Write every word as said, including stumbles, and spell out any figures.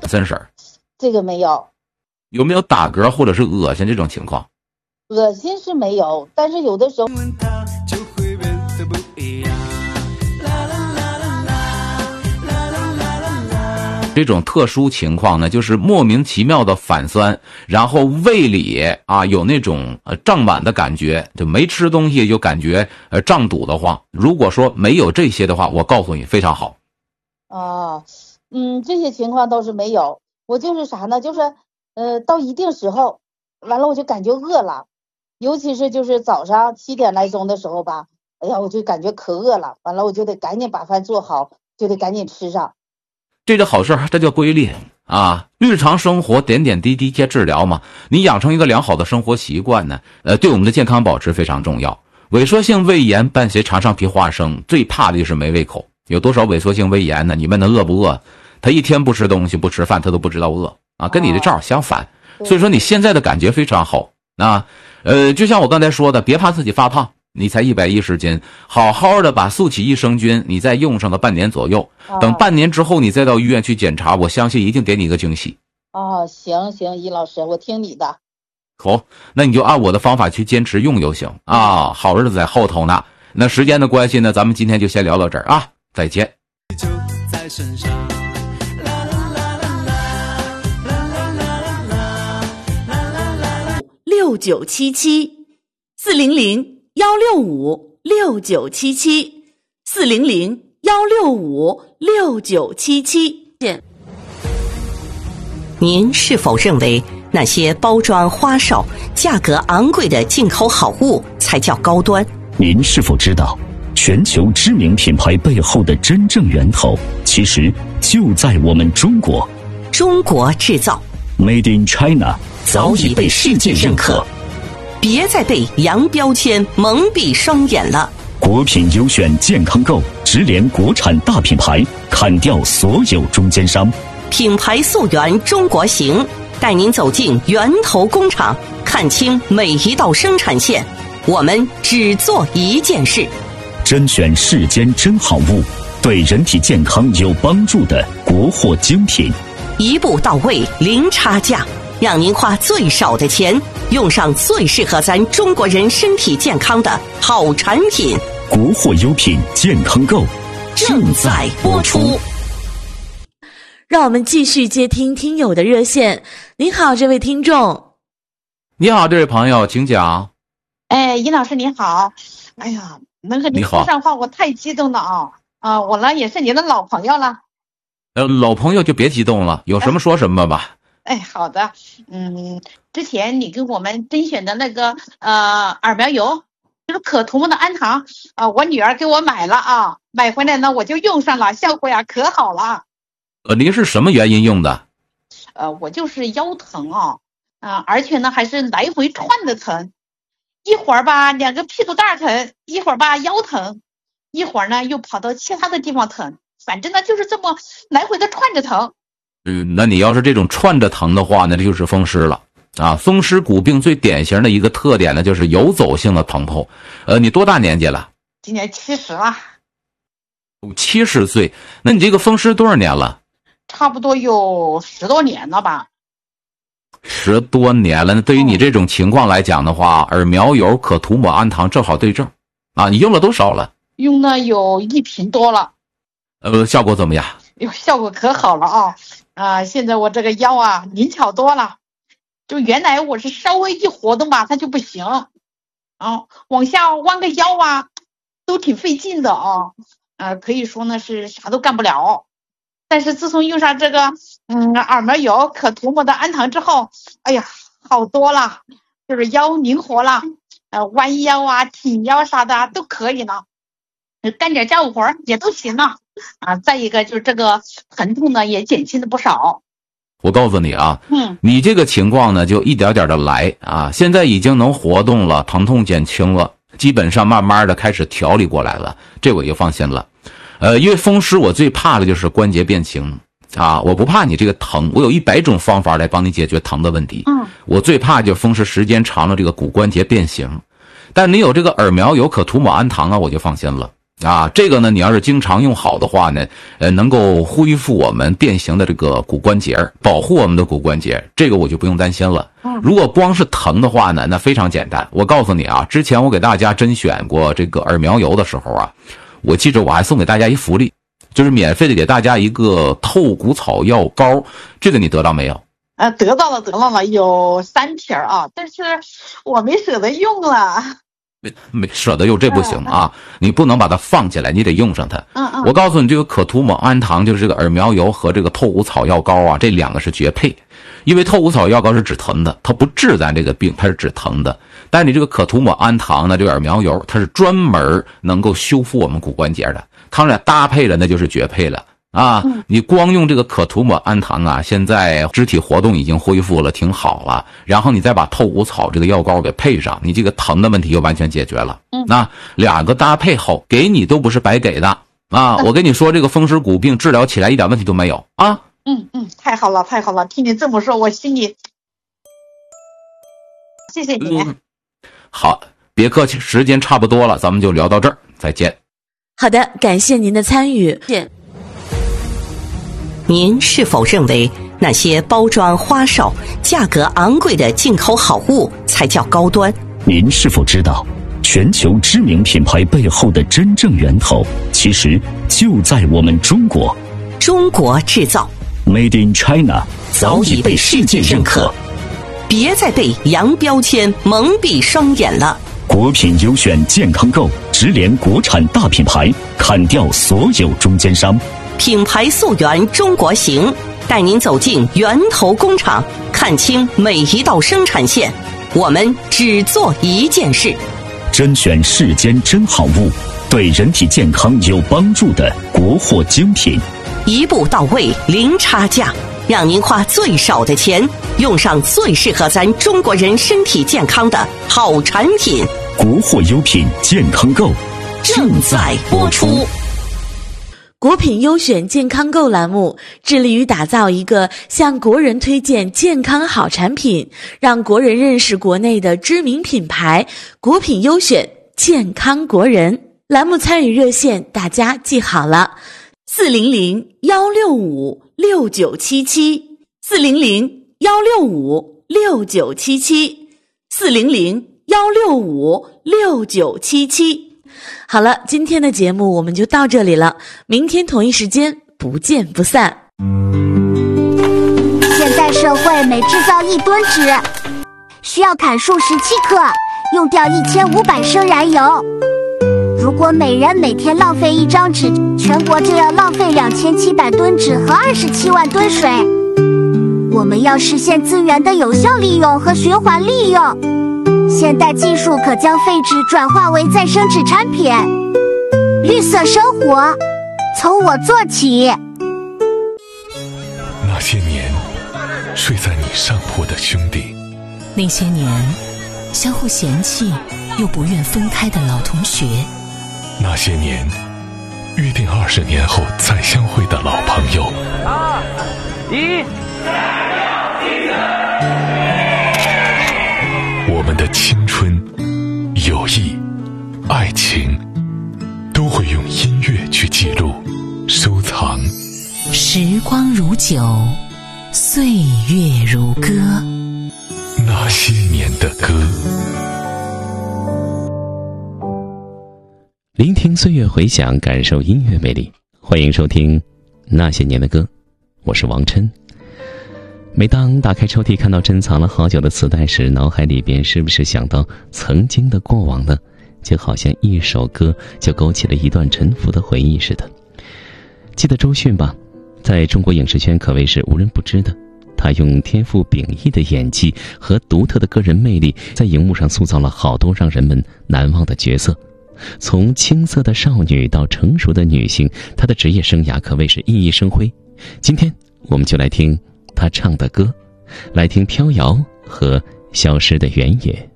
森婶儿？ 这个没有。 有没有打嗝或者是恶心这种情况？ 恶心是没有，但是有的时候这种特殊情况呢，就是莫名其妙的反酸，然后胃里啊有那种呃胀满的感觉，就没吃东西就感觉呃胀堵的慌。如果说没有这些的话，我告诉你非常好。 啊，嗯，这些情况倒是没有。我就是啥呢？就是呃到一定时候，完了我就感觉饿了，尤其是就是早上七点来钟的时候吧，哎呀，我就感觉可饿了，完了我就得赶紧把饭做好，就得赶紧吃上。 这叫好事，这叫规律啊！日常生活点点滴滴皆治疗嘛。你养成一个良好的生活习惯呢，呃，对我们的健康保持非常重要。萎缩性胃炎伴随肠上皮化生，最怕的就是没胃口。有多少萎缩性胃炎呢？你问他饿不饿？他一天不吃东西不吃饭，他都不知道饿啊，跟你的照相反。所以说你现在的感觉非常好啊。呃，就像我刚才说的，别怕自己发胖。你才一百一十斤，好好的把速起益生菌你再用上个半年左右，等半年之后你再到医院去检查，我相信一定给你一个惊喜。 哦，行行，易老师，我听你的。 好，那你就按我的方法去坚持用就行啊，好日子在后头呢。那时间的关系呢，咱们今天就先聊到这儿啊，再见。就在身上六九七七四零零幺六五六九七七四零零幺六五六九七七。 您是否认为那些包装花哨、价格昂贵的进口好物才叫高端？ 您是否知道，全球知名品牌背后的真正源头，其实就在我们中国。 中国制造 ，Made in China， 早已被世界认可。 别再被洋标签蒙蔽双眼了。 国品优选健康购，直连国产大品牌，砍掉所有中间商。 品牌溯源中国行，带您走进源头工厂，看清每一道生产线。我们只做一件事， 甄选世间真好物，对人体健康有帮助的国货精品， 一步到位，零差价，让您花最少的钱，用上最适合咱中国人身体健康的好产品。 国货优品健康购正在播出。 让我们继续接听听友的热线。您好，这位听众。 你好，这位朋友，请讲。 哎，尹老师您好。哎呀，能和您说上话，我太激动了啊！啊，我呢也是您的老朋友了。 呃，老朋友就别激动了，有什么说什么吧。 哎，好的。嗯，之前你跟我们甄选的那个呃耳苗油，就是可涂抹的氨糖啊、呃，我女儿给我买了啊，买回来呢我就用上了，效果呀可好了。 呃，您是什么原因用的？ 呃，我就是腰疼啊，啊、呃，而且呢还是来回串的疼，一会儿吧两个屁股蛋疼，一会儿吧腰疼，一会儿呢又跑到其他的地方疼，反正呢就是这么来回的串着疼。 嗯，那你要是这种串着疼的话呢，这就是风湿了啊。风湿骨病最典型的一个特点呢，就是游走性的疼痛。呃，你多大年纪了？ 今年七十了。 七十岁，那你这个风湿多少年了？ 差不多有十多年了吧。 十多年了，那对于你这种情况来讲的话，耳苗油可涂抹氨糖正好对症啊。你用了多少了？ 用了有一瓶多了。 呃，效果怎么样？ 哟，效果可好了啊！啊，现在我这个腰啊灵巧多了，就原来我是稍微一活动吧，它就不行，啊，往下弯个腰啊，都挺费劲的啊，呃，可以说呢是啥都干不了。但是自从用上这个嗯耳苗油可涂抹的氨糖之后，哎呀，好多了，就是腰灵活了，呃，弯腰啊、挺腰啥的都可以了，干点家务活也都行了。啊，再一个就是这个疼痛呢也减轻了不少。 我告诉你啊， 嗯， 你这个情况呢就一点点的来啊，现在已经能活动了，疼痛减轻了，基本上慢慢的开始调理过来了，这我就放心了。呃，因为风湿我最怕的就是关节变形啊，我不怕你这个疼，我有一百种方法来帮你解决疼的问题。 嗯， 我最怕就风湿时间长了这个骨关节变形，但你有这个耳苗油可涂抹氨糖啊，我就放心了。 啊，这个呢，你要是经常用好的话呢，呃，能够恢复我们变形的这个骨关节，保护我们的骨关节，这个我就不用担心了。如果光是疼的话呢，那非常简单。我告诉你啊，之前我给大家甄选过这个耳苗油的时候啊，我记着我还送给大家一福利，就是免费的给大家一个透骨草药膏，这个你得到没有？ 呃，得到了，得到了，有三瓶啊，但是我没舍得用了。 没没舍得用，这不行啊！你不能把它放起来，你得用上它。 嗯嗯。 我告诉你，这个可图蒙安糖就是这个耳苗油和这个透骨草药膏啊，这两个是绝配。因为透骨草药膏是止疼的，它不治咱这个病，它是止疼的。但你这个可图蒙安糖呢，这个耳苗油，它是专门能够修复我们骨关节的。当然搭配了那就是绝配了。啊，你光用这个可图蒙安糖啊，现在肢体活动已经恢复了，挺好了。然后你再把透骨草这个药膏给配上，你这个疼的问题就完全解决了。嗯，那两个搭配后，给你都不是白给的啊！我跟你说，这个风湿骨病治疗起来一点问题都没有啊。 嗯嗯，太好了太好了，听你这么说，我心里谢谢你。 嗯、好，别客气，时间差不多了，咱们就聊到这儿，再见。 好的，感谢您的参与。 您是否认为那些包装花哨、价格昂贵的进口好物才叫高端？ 您是否知道，全球知名品牌背后的真正源头，其实就在我们中国。 中国制造 ，Made in China， 早已被世界认可。 别再被洋标签蒙蔽双眼了。 国品优选健康购直连国产大品牌，砍掉所有中间商。 品牌溯源中国行，带您走进源头工厂，看清每一道生产线。我们只做一件事， 甄选世间真好物，对人体健康有帮助的国货精品， 一步到位，零差价，让您花最少的钱，用上最适合咱中国人身体健康的好产品。 国货优品健康购正在播出。 国品优选健康购栏目致力于打造一个向国人推荐健康好产品，让国人认识国内的知名品牌。国品优选健康国人栏目参与热线大家记好了，四零零幺六五六九七七，四零零幺六五六九七七，四零零幺六五六九七七。好了，今天的节目我们就到这里了，明天同一时间不见不散。 现代社会每制造一吨纸，需要砍树十七棵，用掉一千五百升燃油。如果每人每天浪费一张纸，全国就要浪费两千七百吨纸和二十七万吨水。我们要实现资源的有效利用和循环利用。现代技术可将废纸转化为再生纸产品，绿色生活从我做起。 那些年睡在你上铺的兄弟， 那些年相互嫌弃又不愿分开的老同学， 那些年约定二十年后再相会的老朋友。 二一我们的青春、友谊、爱情，都会用音乐去记录、收藏。 时光如酒，岁月如歌， 那些年的歌。 聆听岁月回响，感受音乐魅力。欢迎收听《那些年的歌》，我是王琛。每当打开抽屉看到珍藏了好久的磁带时，脑海里边是不是想到曾经的过往呢？就好像一首歌就勾起了一段沉浮的回忆似的。记得周迅吧，在中国影视圈可谓是无人不知的。他用天赋秉异的演技和独特的个人魅力，在荧幕上塑造了好多让人们难忘的角色。从青涩的少女到成熟的女性，她的职业生涯可谓是熠熠生辉。今天我们就来听她唱的歌，来听飘摇和消失的原野。